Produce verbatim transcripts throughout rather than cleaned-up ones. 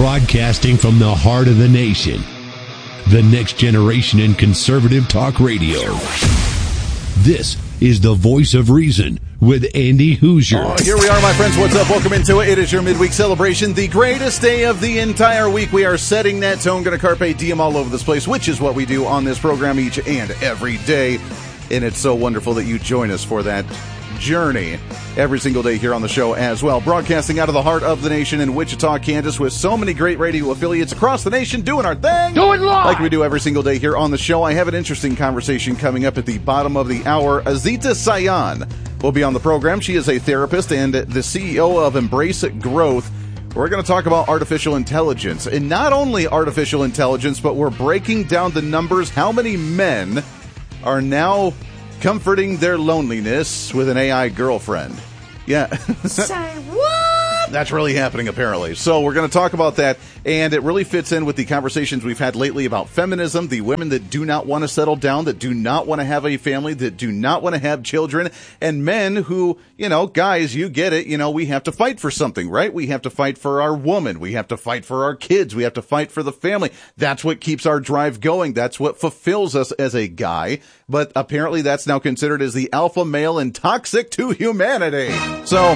Broadcasting from the heart of the nation, the next generation in conservative talk radio. This is the Voice of Reason with Andy Hoosier. Oh, here we are, my friends. What's up? Welcome into it. It is your midweek celebration, the greatest day of the entire week. We are setting that tone, going to carpe diem all over this place, which is what we do on this program each and every day. And it's so wonderful that you join us for that journey every single day here on the show as well. Broadcasting out of the heart of the nation in Wichita, Kansas, with so many great radio affiliates across the nation doing our thing. Do it live! Like we do every single day here on the show. I have an interesting conversation coming up at the bottom of the hour. Azita Sayan will be on the program. She is a therapist and the C E O of Embrace Growth. We're going to talk about artificial intelligence. And not only artificial intelligence, but we're breaking down the numbers. How many men are now comforting their loneliness with an A I girlfriend? Yeah. Say what? That's really happening, apparently. So we're going to talk about that, and it really fits in with the conversations we've had lately about feminism, the women that do not want to settle down, that do not want to have a family, that do not want to have children, and men who, you know, guys, you get it, you know, we have to fight for something, right? We have to fight for our woman. We have to fight for our kids. We have to fight for the family. That's what keeps our drive going. That's what fulfills us as a guy. But apparently that's now considered as the alpha male and toxic to humanity. So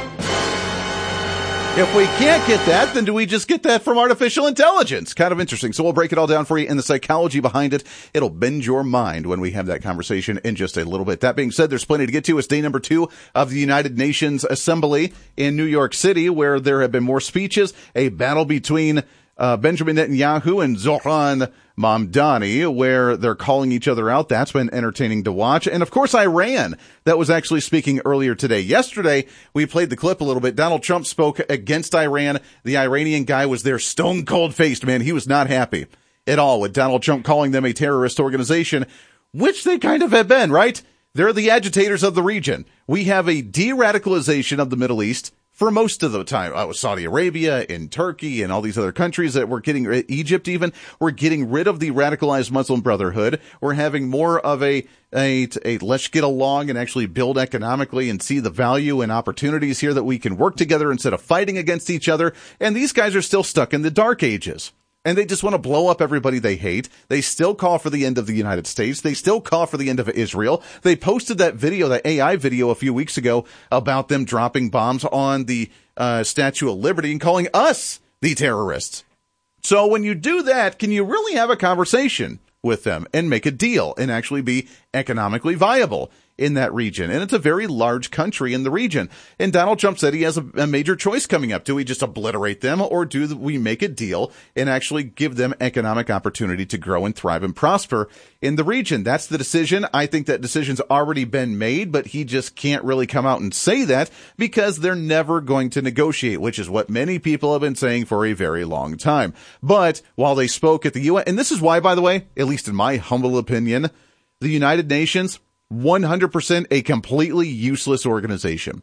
if we can't get that, then do we just get that from artificial intelligence? Kind of interesting. So we'll break it all down for you and the psychology behind it. It'll bend your mind when we have that conversation in just a little bit. That being said, there's plenty to get to. It's day number two of the United Nations Assembly in New York City, where there have been more speeches, a battle between uh, Benjamin Netanyahu and Zoran Mamdani, where they're calling each other out. That's been entertaining to watch. And of course, Iran, that was actually speaking earlier today. Yesterday, we played the clip a little bit. Donald Trump spoke against Iran. The Iranian guy was there stone cold faced, man. He was not happy at all with Donald Trump calling them a terrorist organization, which they kind of have been, right? They're the agitators of the region. We have a de-radicalization of the Middle East for most of the time. Uh, Saudi Arabia and Turkey and all these other countries that we're getting, Egypt even, we're getting rid of the radicalized Muslim Brotherhood. We're having more of a, a, a let's get along and actually build economically and see the value and opportunities here that we can work together instead of fighting against each other. And these guys are still stuck in the dark ages. And they just want to blow up everybody they hate. They still call for the end of the United States. They still call for the end of Israel. They posted that video, that A I video a few weeks ago about them dropping bombs on the uh, Statue of Liberty and calling us the terrorists. So when you do that, can you really have a conversation with them and make a deal and actually be economically viable in that region? And it's a very large country in the region. And Donald Trump said he has a, a major choice coming up. Do we just obliterate them, or do we make a deal and actually give them economic opportunity to grow and thrive and prosper in the region? That's the decision. I think that decision's already been made, but he just can't really come out and say that because they're never going to negotiate, which is what many people have been saying for a very long time. But while they spoke at the U N, and this is why, by the way, at least in my humble opinion, the United Nations, one hundred percent a completely useless organization.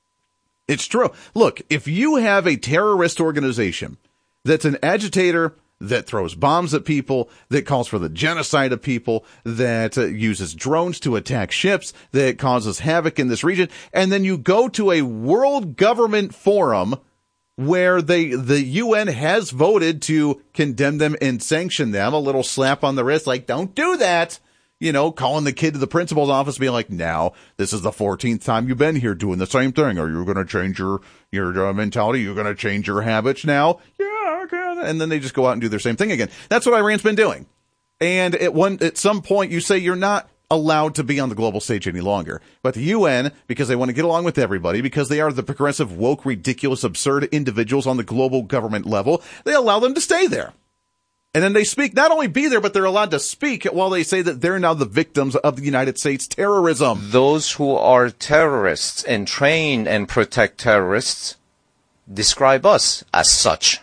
It's true. Look, if you have a terrorist organization that's an agitator, that throws bombs at people, that calls for the genocide of people, that uh, uses drones to attack ships, that causes havoc in this region, and then you go to a world government forum where they the U N has voted to condemn them and sanction them, a little slap on the wrist, like, don't do that. You know, calling the kid to the principal's office, being like, now, this is the fourteenth time you've been here doing the same thing. Are you going to change your, your uh, mentality? You're going to change your habits now? Yeah, okay. And then they just go out and do their same thing again. That's what Iran's been doing. And at one, at some point, you say you're not allowed to be on the global stage any longer. But the U N, because they want to get along with everybody, because they are the progressive, woke, ridiculous, absurd individuals on the global government level, they allow them to stay there. And then they speak, not only be there, but they're allowed to speak while they say that they're now the victims of the United States terrorism. Those who are terrorists and train and protect terrorists describe us as such.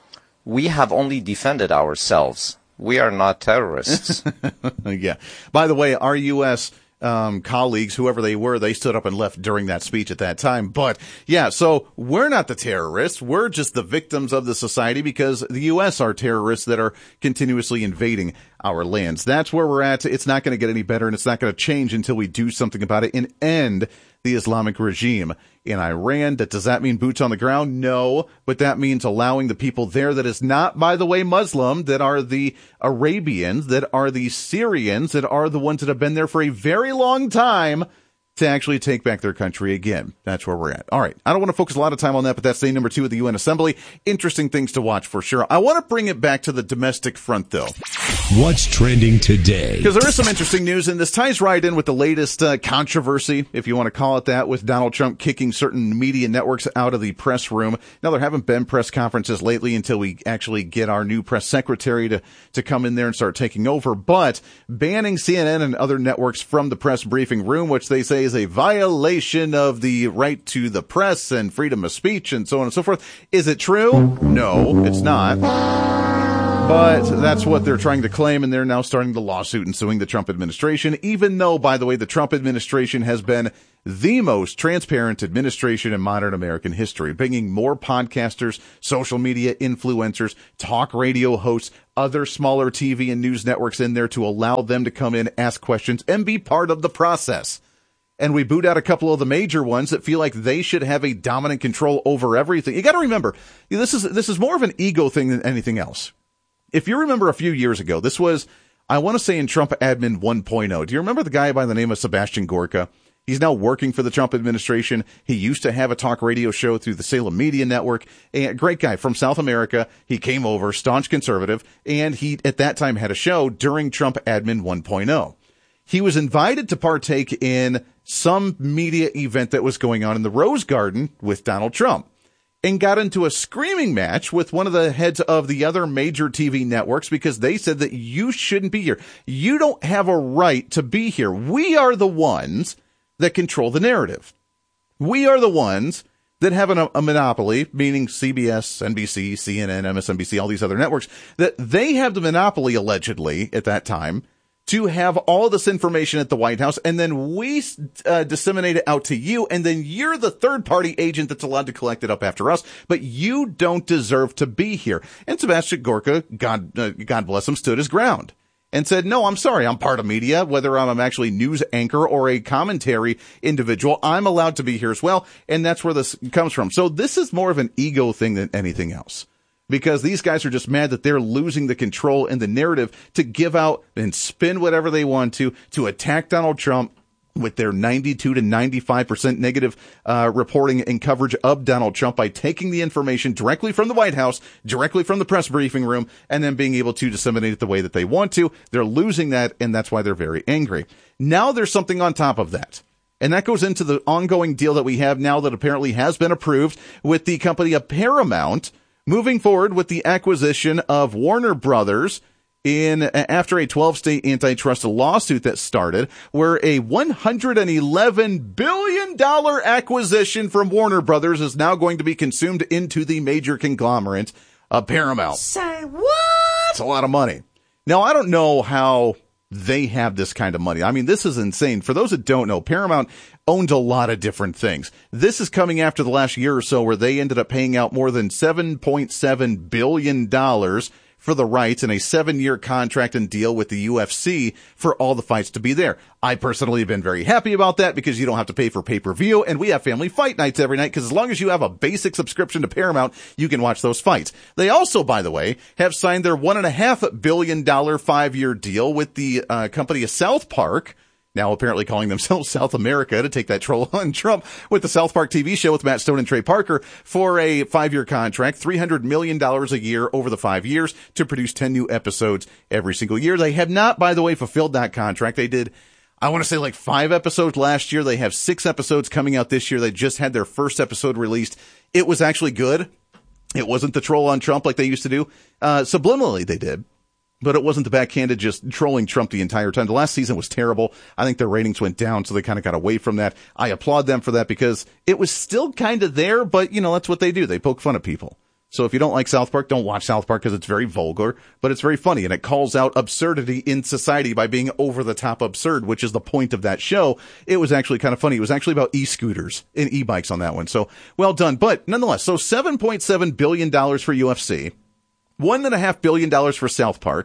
We have only defended ourselves. We are not terrorists. Yeah. By the way, our U S Um, colleagues, whoever they were, they stood up and left during that speech at that time. But yeah, so we're not the terrorists. We're just the victims of the society because the U S are terrorists that are continuously invading our lands. That's where we're at. It's not going to get any better, and it's not going to change until we do something about it and end the Islamic regime in Iran. That does that mean boots on the ground? No, but that means allowing the people there that is not, by the way, Muslim, that are the Arabians, that are the Syrians, that are the ones that have been there for a very long time, to actually take back their country again. That's where we're at. All right. I don't want to focus a lot of time on that, but that's day number two of the U N Assembly. Interesting things to watch for sure. I want to bring it back to the domestic front, though. What's trending today? Because there is some interesting news, and this ties right in with the latest uh, controversy, if you want to call it that, with Donald Trump kicking certain media networks out of the press room. Now, there haven't been press conferences lately until we actually get our new press secretary to, to come in there and start taking over, but banning C N N and other networks from the press briefing room, which they say is a violation of the right to the press and freedom of speech and so on and so forth. Is it true? No, it's not. But that's what they're trying to claim, and they're now starting the lawsuit and suing the Trump administration, even though, by the way, the Trump administration has been the most transparent administration in modern American history, bringing more podcasters, social media influencers, talk radio hosts, other smaller T V and news networks in there to allow them to come in, ask questions, and be part of the process. And we boot out a couple of the major ones that feel like they should have a dominant control over everything. You got to remember, this is this is more of an ego thing than anything else. If you remember a few years ago, this was, I want to say, in Trump admin one point oh. Do you remember the guy by the name of Sebastian Gorka? He's now working for the Trump administration. He used to have a talk radio show through the Salem Media Network. A great guy from South America. He came over, staunch conservative, and he at that time had a show during Trump admin one point oh. He was invited to partake in some media event that was going on in the Rose Garden with Donald Trump, and got into a screaming match with one of the heads of the other major T V networks because they said that you shouldn't be here. You don't have a right to be here. We are the ones that control the narrative. We are the ones that have an, a monopoly, meaning C B S, N B C, C N N, M S N B C, all these other networks, that they have the monopoly, allegedly, at that time, to have all this information at the White House, and then we uh, disseminate it out to you, and then you're the third-party agent that's allowed to collect it up after us, but you don't deserve to be here. And Sebastian Gorka, God, uh, God bless him, stood his ground and said, no, I'm sorry, I'm part of media, whether I'm actually news anchor or a commentary individual, I'm allowed to be here as well, and that's where this comes from. So this is more of an ego thing than anything else, because these guys are just mad that they're losing the control and the narrative to give out and spin whatever they want to, to attack Donald Trump with their ninety-two to ninety-five percent negative uh, reporting and coverage of Donald Trump by taking the information directly from the White House, directly from the press briefing room, and then being able to disseminate it the way that they want to. They're losing that, and that's why they're very angry. Now there's something on top of that. And that goes into the ongoing deal that we have now that apparently has been approved with the company of Paramount, moving forward with the acquisition of Warner Brothers in after a twelve-state antitrust lawsuit that started, where a one hundred eleven billion dollars acquisition from Warner Brothers is now going to be consumed into the major conglomerate of Paramount. Say what? It's a lot of money. Now, I don't know how they have this kind of money. I mean, this is insane. For those that don't know, Paramount owned a lot of different things. This is coming after the last year or so where they ended up paying out more than seven point seven billion dollars for the rights in a seven-year contract and deal with the U F C for all the fights to be there. I personally have been very happy about that because you don't have to pay for pay-per-view, and we have family fight nights every night because as long as you have a basic subscription to Paramount, you can watch those fights. They also, by the way, have signed their one point five billion dollars five-year deal with the uh, company of South Park, now apparently calling themselves South America to take that troll on Trump, with the South Park T V show with Matt Stone and Trey Parker for a five-year contract, three hundred million dollars a year over the five years to produce ten new episodes every single year. They have not, by the way, fulfilled that contract. They did, I want to say, like five episodes last year. They have six episodes coming out this year. They just had their first episode released. It was actually good. It wasn't the troll on Trump like they used to do. Uh, subliminally, they did. But it wasn't the backhanded just trolling Trump the entire time. The last season was terrible. I think their ratings went down, so they kind of got away from that. I applaud them for that because it was still kind of there, but, you know, that's what they do. They poke fun at people. So if you don't like South Park, don't watch South Park because it's very vulgar, but it's very funny, and it calls out absurdity in society by being over-the-top absurd, which is the point of that show. It was actually kind of funny. It was actually about e-scooters and e-bikes on that one. So well done. But nonetheless, so seven point seven billion dollars for U F C. One and a half billion dollars for South Park.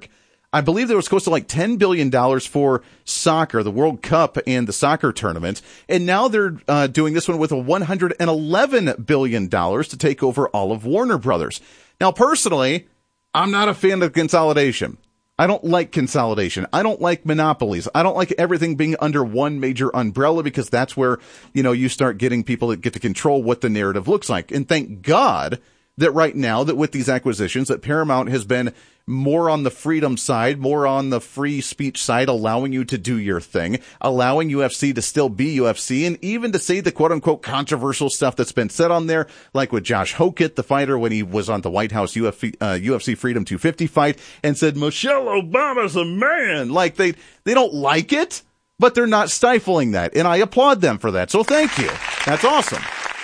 I believe there was close to like ten billion dollars for soccer, the World Cup and the soccer tournament. And now they're uh, doing this one with a one hundred eleven billion dollars to take over all of Warner Brothers. Now, personally, I'm not a fan of consolidation. I don't like consolidation. I don't like monopolies. I don't like everything being under one major umbrella, because that's where, you know, you start getting people that get to control what the narrative looks like. And thank God that right now, that with these acquisitions, that Paramount has been more on the freedom side, more on the free speech side, allowing you to do your thing, allowing U F C to still be U F C, and even to say the quote-unquote controversial stuff that's been said on there, like with Josh Hokett, the fighter, when he was on the White House U F C, uh, U F C Freedom two fifty fight, and said, Michelle Obama's a man. Like, they, they don't like it, but they're not stifling that, and I applaud them for that, so thank you. That's awesome.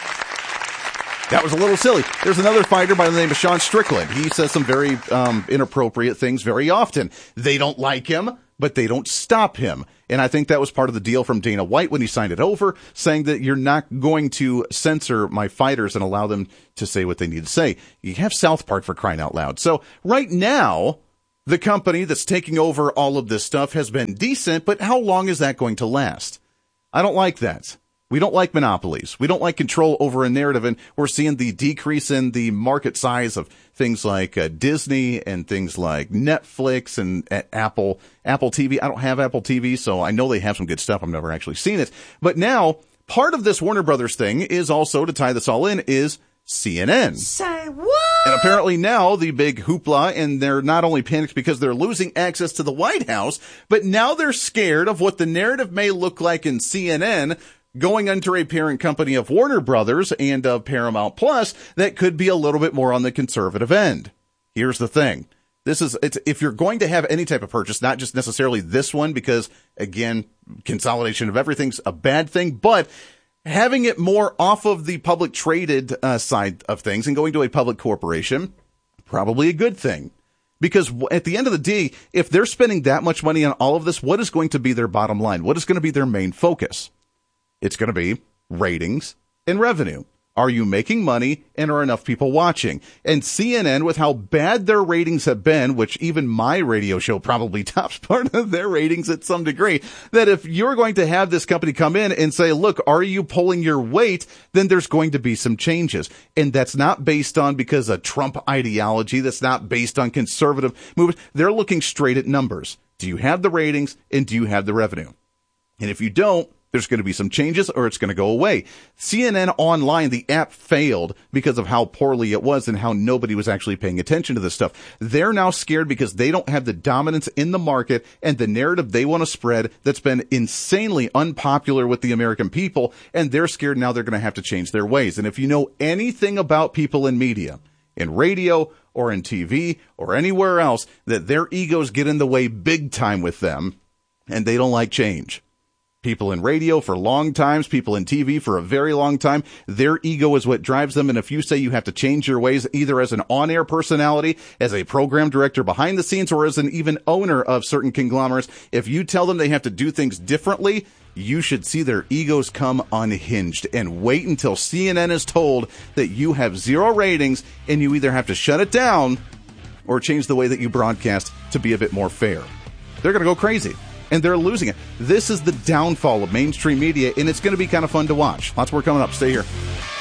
That was a little silly. There's another fighter by the name of Sean Strickland. He says some very um, inappropriate things very often. They don't like him, but they don't stop him. And I think that was part of the deal from Dana White when he signed it over, saying that you're not going to censor my fighters and allow them to say what they need to say. You have South Park, for crying out loud. So right now, the company that's taking over all of this stuff has been decent, but how long is that going to last? I don't like that. We don't like monopolies. We don't like control over a narrative, and we're seeing the decrease in the market size of things like uh, Disney and things like Netflix and uh, Apple, Apple T V. I don't have Apple T V, so I know they have some good stuff. I've never actually seen it. But now, part of this Warner Brothers thing is also, to tie this all in, is C N N. Say what? And apparently now the big hoopla, and they're not only panicked because they're losing access to the White House, but now they're scared of what the narrative may look like in C N N, going under a parent company of Warner Brothers and of Paramount Plus that could be a little bit more on the conservative end. Here's the thing. This is, it's, if you're going to have any type of purchase, not just necessarily this one, because again, consolidation of everything's a bad thing, but having it more off of the public traded uh, side of things and going to a public corporation, probably a good thing. Because at the end of the day, if they're spending that much money on all of this, what is going to be their bottom line? What is going to be their main focus? It's going to be ratings and revenue. Are you making money, and are enough people watching? And C N N, with how bad their ratings have been, which even my radio show probably tops part of their ratings at some degree, that if you're going to have this company come in and say, look, are you pulling your weight, then there's going to be some changes. And that's not based on because of Trump ideology. That's not based on conservative movements. They're looking straight at numbers. Do you have the ratings, and do you have the revenue? And if you don't, there's going to be some changes, or it's going to go away. C N N Online, the app failed because of how poorly it was and how nobody was actually paying attention to this stuff. They're now scared because they don't have the dominance in the market and the narrative they want to spread that's been insanely unpopular with the American people, and they're scared now they're going to have to change their ways. And if you know anything about people in media, in radio or in T V or anywhere else, that their egos get in the way big time with them, and they don't like change. People in radio for long times, people in T V for a very long time, their ego is what drives them. And if you say you have to change your ways, either as an on-air personality, as a program director behind the scenes, or as an even owner of certain conglomerates, if you tell them they have to do things differently, you should see their egos come unhinged, and wait until C N N is told that you have zero ratings and you either have to shut it down or change the way that you broadcast to be a bit more fair. They're going to go crazy. And they're losing it. This is the downfall of mainstream media, and it's going to be kind of fun to watch. Lots more coming up. Stay here.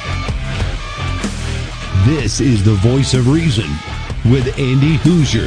This is the Voice of Reason with Andy Hoosier.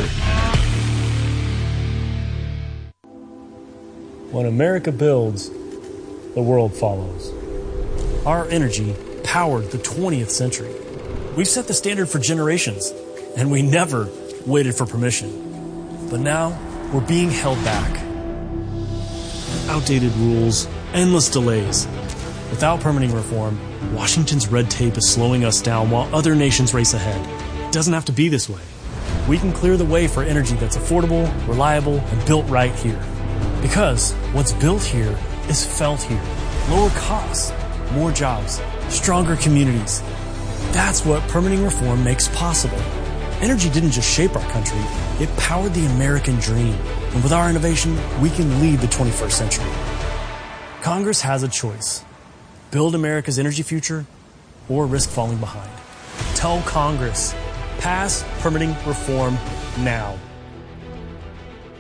When America builds, the world follows. Our energy powered the twentieth century. We've set the standard for generations, and we never waited for permission. But now, we're being held back. Outdated rules, endless delays. Without permitting reform, Washington's red tape is slowing us down while other nations race ahead. It doesn't have to be this way. We can clear the way for energy that's affordable, reliable, and built right here. Because what's built here is felt here. Lower costs, more jobs, stronger communities. That's what permitting reform makes possible. Energy didn't just shape our country, it powered the American dream. And with our innovation, we can lead the twenty-first century. Congress has a choice. Build America's energy future or risk falling behind. Tell Congress, pass permitting reform now.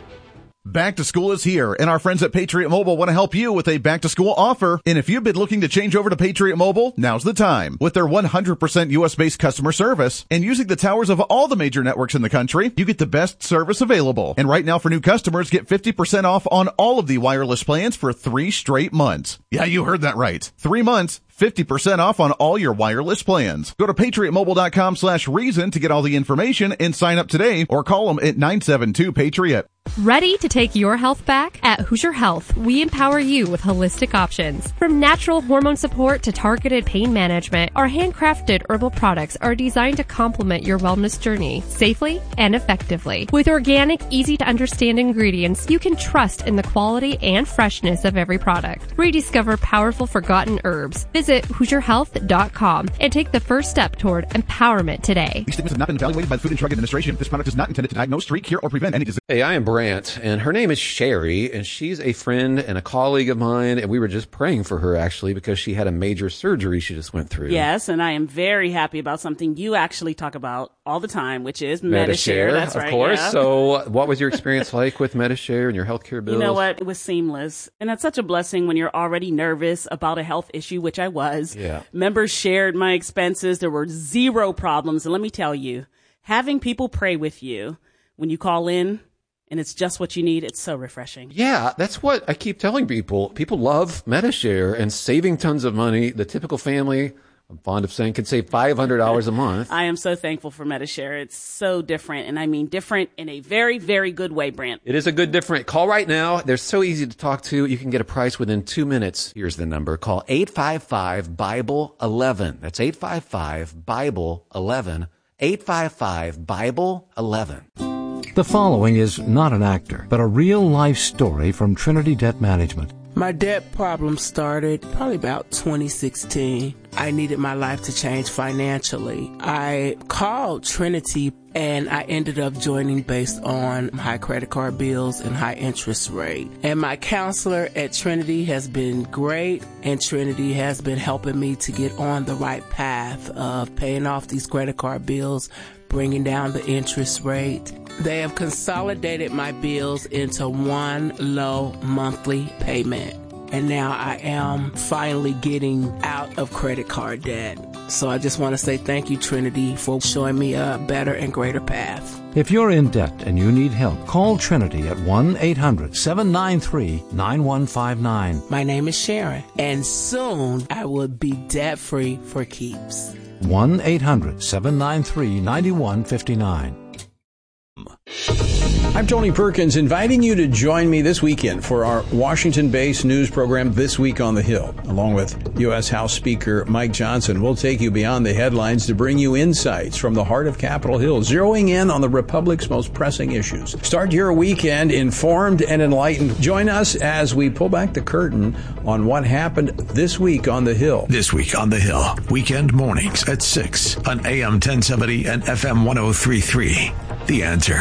Back to school is here, and our friends at Patriot Mobile want to help you with a back to school offer. And if you've been looking to change over to Patriot Mobile, now's the time. With their one hundred percent U S based customer service and using the towers of all the major networks in the country, you get the best service available. And right now for new customers, get fifty percent off on all of the wireless plans for three straight months. Yeah, you heard that right. Three months. fifty percent off on all your wireless plans. Go to patriotmobile.com slash reason to get all the information and sign up today or call them at nine seven two Patriot. Ready to take your health back? At Hoosier Health, we empower you with holistic options. From natural hormone support to targeted pain management, our handcrafted herbal products are designed to complement your wellness journey safely and effectively. With organic, easy-to-understand ingredients, you can trust in the quality and freshness of every product. Rediscover powerful forgotten herbs. Visit Hoosier Health dot com and take the first step toward empowerment today. These statements have not been evaluated by the Food and Drug Administration. This product is not intended to diagnose, treat, cure, or prevent any disease. Hey, I am Brant, and her name is Sherry, and she's a friend and a colleague of mine, and we were just praying for her, actually, because she had a major surgery she just went through. Yes, and I am very happy about something you actually talk about all the time, which is Medi-Share. That's of right, course. yeah. So what was your experience like with Medi-Share and your healthcare bills? You know what? It was seamless. And that's such a blessing when you're already nervous about a health issue, which I was. Yeah. Members shared my expenses. There were zero problems. And let me tell you, having people pray with you when you call in, and it's just what you need, it's so refreshing. Yeah, that's what I keep telling people. People love Medi-Share and saving tons of money. The typical family, I'm fond of saying, can save five hundred dollars a month. I am so thankful for Medi-Share. It's so different, and I mean different in a very, very good way, Brant. It is a good different. Call right now. They're so easy to talk to. You can get a price within two minutes. Here's the number. Call eight five five, Bible eleven. That's eight five five, Bible eleven. eight five five, Bible eleven. The following is not an actor, but a real-life story from Trinity Debt Management. My debt problem started probably about twenty sixteen. I needed my life to change financially. I called Trinity and I ended up joining based on high credit card bills and high interest rate. And my counselor at Trinity has been great, and Trinity has been helping me to get on the right path of paying off these credit card bills, bringing down the interest rate. They have consolidated my bills into one low monthly payment. And now I am finally getting out of credit card debt. So I just want to say thank you, Trinity, for showing me a better and greater path. If you're in debt and you need help, call Trinity at one eight hundred, seven nine three, nine one five nine. My name is Sharon, and soon I will be debt-free for keeps. one eight hundred, seven nine three, nine one five nine. I'm Tony Perkins, inviting you to join me this weekend for our Washington-based news program, This Week on the Hill. Along with U S House Speaker Mike Johnson, we'll take you beyond the headlines to bring you insights from the heart of Capitol Hill, zeroing in on the Republic's most pressing issues. Start your weekend informed and enlightened. Join us as we pull back the curtain on what happened this week on the Hill. This Week on the Hill, weekend mornings at six on A M ten seventy and F M ten thirty-three. The Answer.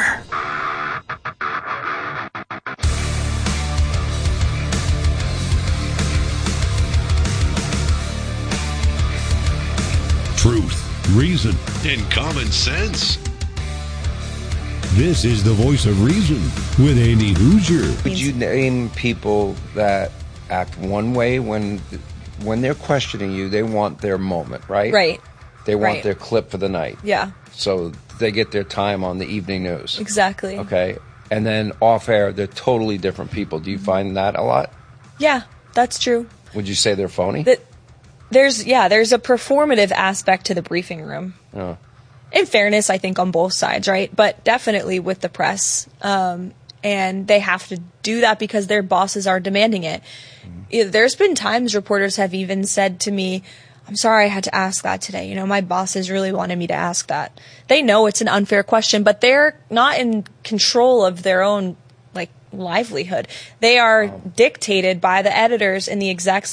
Truth, reason, and common sense. This is the Voice of Reason with Andy Hoosier. Would you name people that act one way when when they're questioning you? They want their moment, right? Right. They want right. their clip for the night. Yeah. So they get their time on the evening news. Exactly. Okay. And then off air, they're totally different people. Do you find that a lot? Yeah, that's true. Would you say they're phony? That there's yeah, there's a performative aspect to the briefing room. Oh. In fairness, I think on both sides, right? But definitely with the press. Um, and they have to do that because their bosses are demanding it. Mm-hmm. There's been times reporters have even said to me, I'm sorry I had to ask that today. You know, my bosses really wanted me to ask that. They know it's an unfair question, but they're not in control of their own, like, livelihood. They are wow. dictated by the editors and the execs at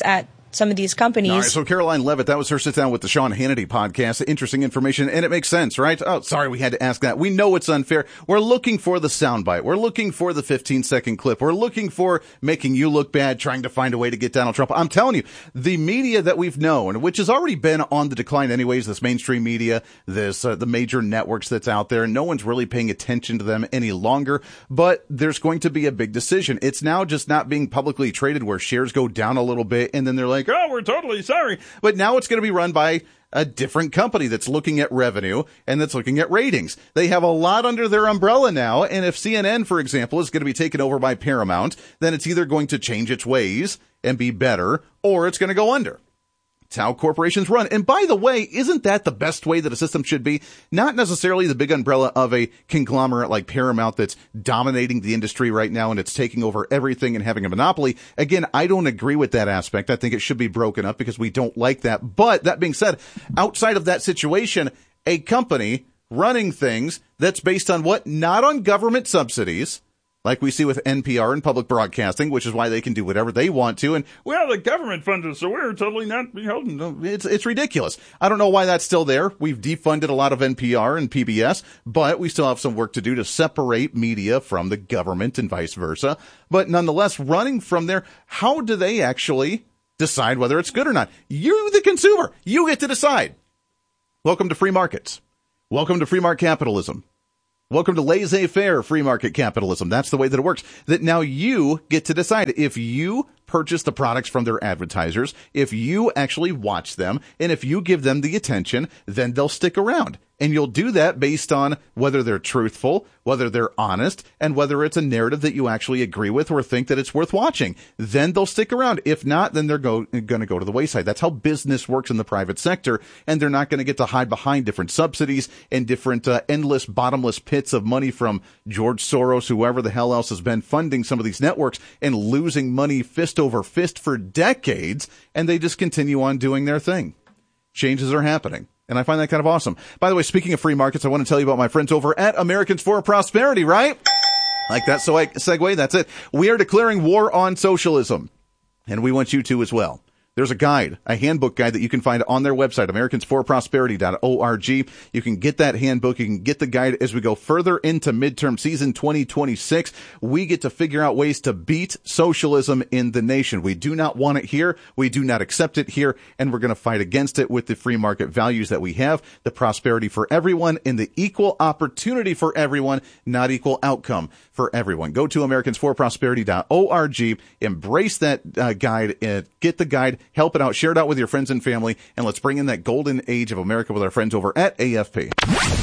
some of these companies. All right, so Caroline Levitt, that was her sit down with the Sean Hannity podcast. Interesting information, and it makes sense, right? Oh, sorry, we had to ask that. We know it's unfair. We're looking for the soundbite. We're looking for the fifteen second clip. We're looking for making you look bad, trying to find a way to get Donald Trump. I'm telling you, the media that we've known, which has already been on the decline anyways, this mainstream media, this uh, the major networks that's out there, no one's really paying attention to them any longer, but there's going to be a big decision. It's now just not being publicly traded where shares go down a little bit, and then they're like, oh, we're totally sorry. But now it's going to be run by a different company that's looking at revenue and that's looking at ratings. They have a lot under their umbrella now, and if C N N, for example, is going to be taken over by Paramount, then it's either going to change its ways and be better, or it's going to go under. It's how corporations run. And by the way, isn't that the best way that a system should be? Not necessarily the big umbrella of a conglomerate like Paramount that's dominating the industry right now and it's taking over everything and having a monopoly. Again, I don't agree with that aspect. I think it should be broken up because we don't like that. But that being said, outside of that situation, a company running things that's based on what? Not on government subsidies, like we see with N P R and public broadcasting, which is why they can do whatever they want to. And, well, the government funded us, so we're totally not beholden. It's, it's ridiculous. I don't know why that's still there. We've defunded a lot of N P R and P B S, but we still have some work to do to separate media from the government and vice versa. But nonetheless, running from there, how do they actually decide whether it's good or not? You, the consumer, you get to decide. Welcome to free markets. Welcome to free market capitalism. Welcome to laissez-faire free market capitalism. That's the way that it works. That now you get to decide if you purchase the products from their advertisers, if you actually watch them, and if you give them the attention, then they'll stick around. And you'll do that based on whether they're truthful, whether they're honest, and whether it's a narrative that you actually agree with or think that it's worth watching. Then they'll stick around. If not, then they're go, going to go to the wayside. That's how business works in the private sector, and they're not going to get to hide behind different subsidies and different uh, endless, bottomless pits of money from George Soros, whoever the hell else has been funding some of these networks and losing money fist over fist for decades, and they just continue on doing their thing. Changes are happening. And I find that kind of awesome. By the way, speaking of free markets, I want to tell you about my friends over at Americans for Prosperity, right? Like that so I segue, that's it. We are declaring war on socialism, and we want you to as well. There's a guide, a handbook guide that you can find on their website, Americans for Prosperity dot org. You can get that handbook. You can get the guide as we go further into midterm season twenty twenty-six. We get to figure out ways to beat socialism in the nation. We do not want it here. We do not accept it here. And we're going to fight against it with the free market values that we have, the prosperity for everyone and the equal opportunity for everyone, not equal outcome for everyone. Go to Americans for Prosperity dot org. Embrace that uh, guide and get the guide. Help it out, share it out with your friends and family, and let's bring in that golden age of America with our friends over at A F P.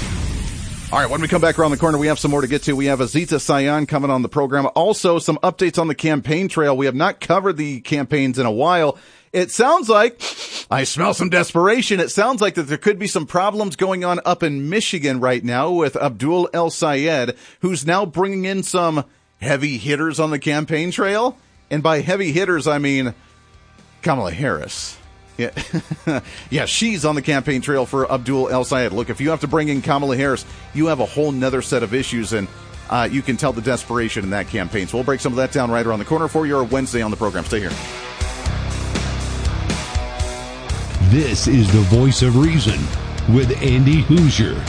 All right, when we come back around the corner, we have some more to get to. We have Azita Sayan coming on the program. Also, some updates on the campaign trail. We have not covered the campaigns in a while. It sounds like, I smell some desperation. It sounds like that there could be some problems going on up in Michigan right now with Abdul El-Sayed, who's now bringing in some heavy hitters on the campaign trail. And by heavy hitters, I mean Kamala Harris. Yeah, yeah, she's on the campaign trail for Abdul El-Sayed. Look, if you have to bring in Kamala Harris, you have a whole nother set of issues, and uh, you can tell the desperation in that campaign. So we'll break some of that down right around the corner for your Wednesday on the program. Stay here. This is the Voice of Reason with Andy Hoosier.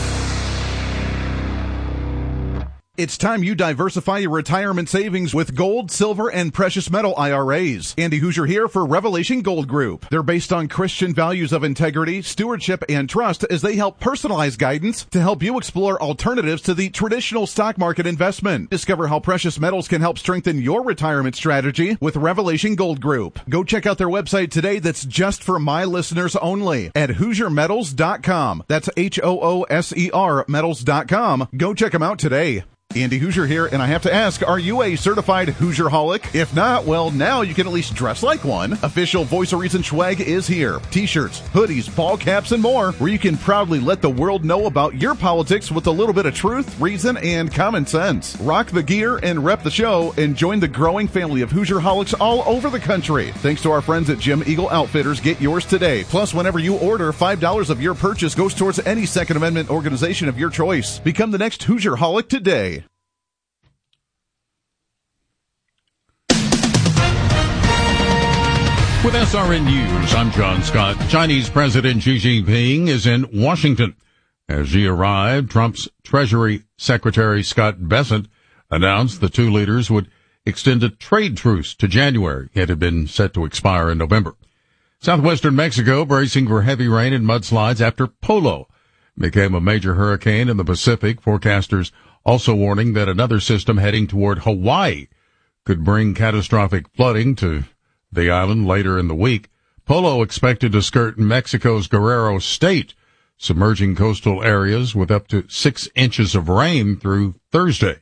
It's time you diversify your retirement savings with gold, silver, and precious metal I R As. Andy Hoosier here for Revelation Gold Group. They're based on Christian values of integrity, stewardship, and trust as they help personalize guidance to help you explore alternatives to the traditional stock market investment. Discover how precious metals can help strengthen your retirement strategy with Revelation Gold Group. Go check out their website today that's just for my listeners only at Hoosier Metals dot com. That's H O O S E R Metals dot com. Go check them out today. Andy Hoosier here, and I have to ask, are you a certified Hoosierholic? If not, well, now you can at least dress like one. Official Voice of Reason swag is here. T-shirts, hoodies, ball caps, and more, where you can proudly let the world know about your politics with a little bit of truth, reason, and common sense. Rock the gear and rep the show, and join the growing family of Hoosierholics all over the country. Thanks to our friends at Jim Eagle Outfitters, get yours today. Plus, whenever you order, five dollars of your purchase goes towards any Second Amendment organization of your choice. Become the next Hoosierholic today. With S R N News, I'm John Scott. Chinese President Xi Jinping is in Washington. As he arrived, Trump's Treasury Secretary Scott Bessent announced the two leaders would extend a trade truce to January. It had been set to expire in November. Southwestern Mexico bracing for heavy rain and mudslides after Polo became a major hurricane in the Pacific. Forecasters also warning that another system heading toward Hawaii could bring catastrophic flooding to the island later in the week. Polo expected to skirt Mexico's Guerrero state, submerging coastal areas with up to six inches of rain through Thursday.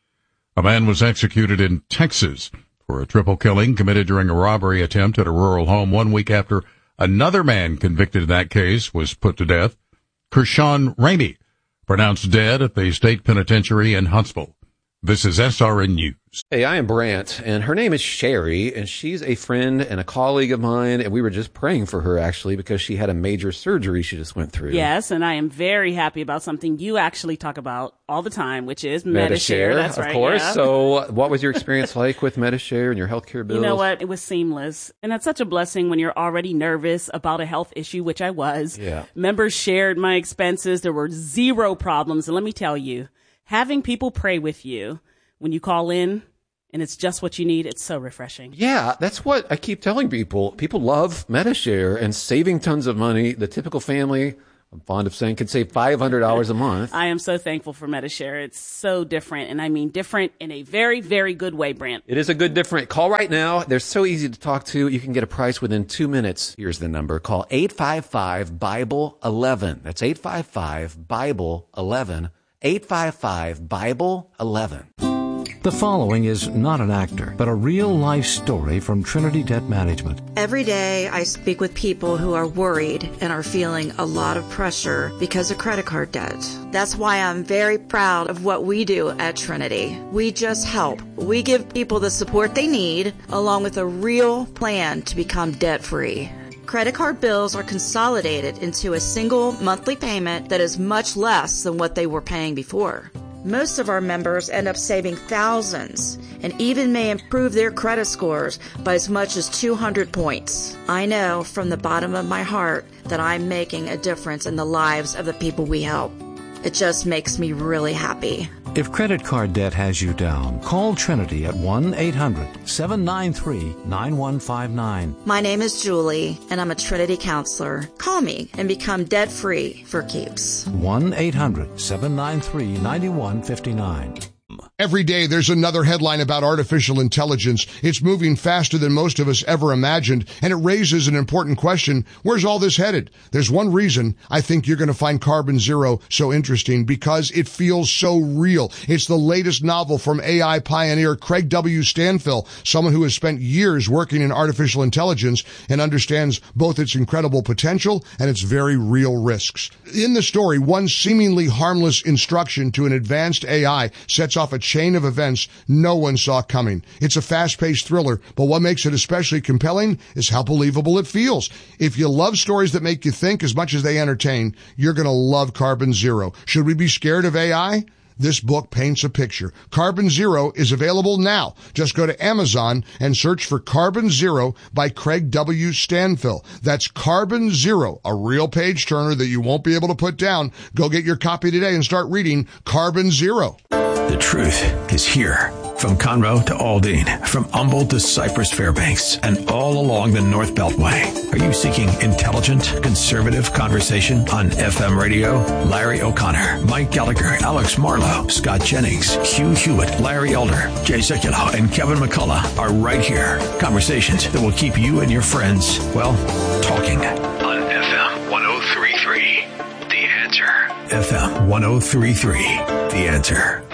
A man was executed in Texas for a triple killing committed during a robbery attempt at a rural home one week after another man convicted in that case was put to death. Kershawn Ramey, pronounced dead at the state penitentiary in Huntsville. This is S R N News. Hey, I am Brant, and her name is Sherry, and she's a friend and a colleague of mine, and we were just praying for her, actually, because she had a major surgery she just went through. Yes, and I am very happy about something you actually talk about all the time, which is Medi-Share. That's of right, course. yeah. So what was your experience like with Medi-Share and your healthcare bills? You know what? It was seamless. And that's such a blessing when you're already nervous about a health issue, which I was. Yeah. Members shared my expenses. There were zero problems. And let me tell you, having people pray with you when you call in and it's just what you need, it's so refreshing. Yeah, that's what I keep telling people. People love Medi-Share and saving tons of money. The typical family, I'm fond of saying, could save five hundred dollars a month. I am so thankful for Medi-Share. It's so different, and I mean different in a very, very good way, Brant. It is a good different. Call right now. They're so easy to talk to. You can get a price within two minutes. Here's the number. Call eight five five, Bible eleven. That's eight five five, Bible eleven. eight five five, Bible eleven. The following is not an actor, but a real-life story from Trinity Debt Management. Every day I speak with people who are worried and are feeling a lot of pressure because of credit card debt. That's why I'm very proud of what we do at Trinity. We just help. We give people the support they need, along with a real plan to become debt-free. Credit card bills are consolidated into a single monthly payment that is much less than what they were paying before. Most of our members end up saving thousands and even may improve their credit scores by as much as two hundred points. I know from the bottom of my heart that I'm making a difference in the lives of the people we help. It just makes me really happy. If credit card debt has you down, call Trinity at one eight hundred, seven nine three, nine one five nine. My name is Julie, and I'm a Trinity counselor. Call me and become debt-free for keeps. one eight hundred, seven nine three, nine one five nine. Every day there's another headline about artificial intelligence. It's moving faster than most of us ever imagined, and it raises an important question. Where's all this headed? There's one reason I think you're going to find Carbon Zero so interesting, because it feels so real. It's the latest novel from A I pioneer Craig W. Stanfill, someone who has spent years working in artificial intelligence and understands both its incredible potential and its very real risks. In the story, one seemingly harmless instruction to an advanced A I sets off a chain of events no one saw coming. It's a fast-paced thriller, but what makes it especially compelling is how believable it feels. If you love stories that make you think as much as they entertain, you're going to love Carbon Zero. Should we be scared of A I? This book paints a picture. Carbon Zero is available now. Just go to Amazon and search for Carbon Zero by Craig W. Stanfill. That's Carbon Zero, a real page-turner that you won't be able to put down. Go get your copy today and start reading Carbon Zero. The truth is here. From Conroe to Aldine, from Humboldt to Cypress Fairbanks, and all along the North Beltway. Are you seeking intelligent, conservative conversation on F M radio? Larry O'Connor, Mike Gallagher, Alex Marlowe, Scott Jennings, Hugh Hewitt, Larry Elder, Jay Sekulow, and Kevin McCullough are right here. Conversations that will keep you and your friends, well, talking. On F M one oh three point three, The Answer. F M one oh three point three, The Answer.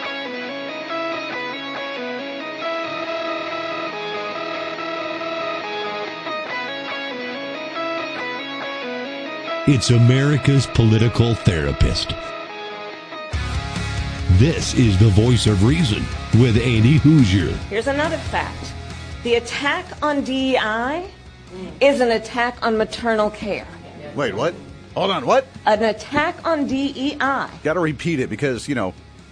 It's America's political therapist. This is the Voice of Reason with Andy Hoosier. Here's another fact. The attack on D E I is an attack on maternal care. Wait, what? Hold on, what? An attack on D E I. Got to repeat it because, you know,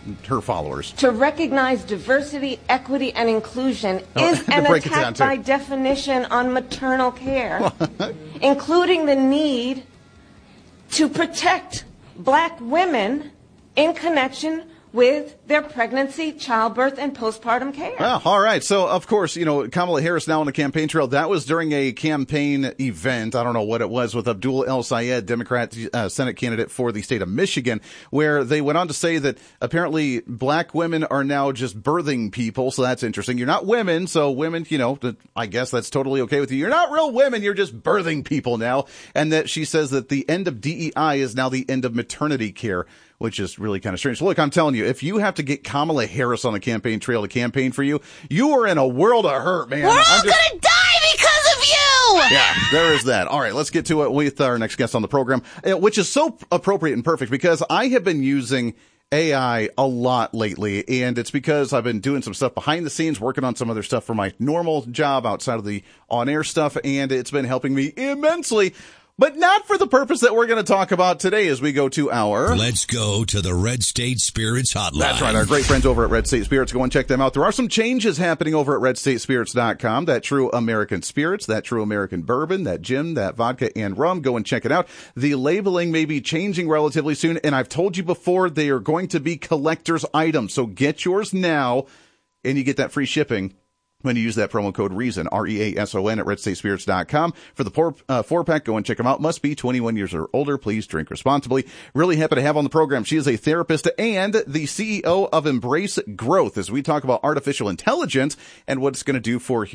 her followers. To recognize diversity, equity, and inclusion Oh, is to an break it attack down, too. by definition on maternal care, including the need to protect black women in connection with their pregnancy, childbirth, and postpartum care. Well, all right. So, of course, you know, Kamala Harris now on the campaign trail. That was during a campaign event. I don't know what it was with Abdul El Sayed, Democrat uh, Senate candidate for the state of Michigan, where they went on to say that apparently black women are now just birthing people. So that's interesting. You're not women. So women, you know, I guess that's totally okay with you. You're not real women. You're just birthing people now. And that she says that the end of D E I is now the end of maternity care, which is really kind of strange. So look, I'm telling you, if you have to get Kamala Harris on the campaign trail to campaign for you, you are in a world of hurt, man. We're all I'm just- gonna die because of you! Yeah, there is that. All right, let's get to it with our next guest on the program, uh, which is so appropriate and perfect because I have been using A I a lot lately, and it's because I've been doing some stuff behind the scenes, working on some other stuff for my normal job outside of the on-air stuff, and it's been helping me immensely. But not for the purpose that we're going to talk about today as we go to our... Let's go to the Red State Spirits Hotline. That's right, our great friends over at Red State Spirits. Go and check them out. There are some changes happening over at red state spirits dot com. That true American spirits, that true American bourbon, that gin, that vodka, and rum. Go and check it out. The labeling may be changing relatively soon, and I've told you before, they are going to be collector's items. So get yours now, and you get that free shipping when you use that promo code REASON, R E A S O N, at red state spirits dot com. For the four, uh, four pack, go and check them out. Must be twenty-one years or older. Please drink responsibly. Really happy to have on the program. She is a therapist and the C E O of Embrace Growth as we talk about artificial intelligence and what it's going to do for